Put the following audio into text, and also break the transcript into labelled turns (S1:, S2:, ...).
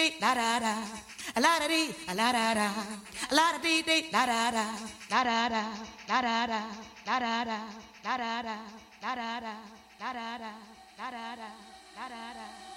S1: la da da, a la da dee, a la da da, a la da dee dee, la da da, la da da, la da da, la da da, la da da, la da da, la da da, la da da, la da da.